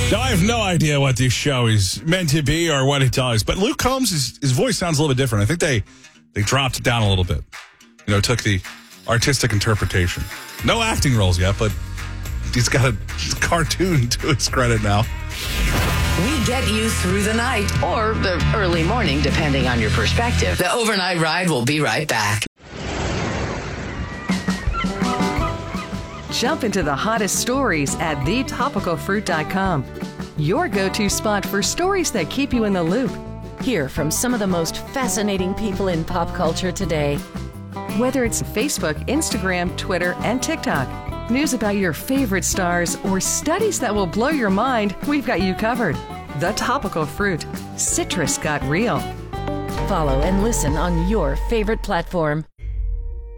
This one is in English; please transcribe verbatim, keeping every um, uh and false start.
Now, I have no idea what this show is meant to be or what it does, but Luke Combs, his, his voice sounds a little bit different. I think they, they dropped it down a little bit. You know, took the artistic interpretation. No acting roles yet, but he's got a cartoon to his credit now. We get you through the night or the early morning, depending on your perspective. The overnight ride will be right back. Jump into the hottest stories at the topical fruit dot com. Your go-to spot for stories that keep you in the loop. Hear from some of the most fascinating people in pop culture today. Whether it's Facebook, Instagram, Twitter, and TikTok, news about your favorite stars, or studies that will blow your mind, we've got you covered. The Topical Fruit. Citrus got real. Follow and listen on your favorite platform.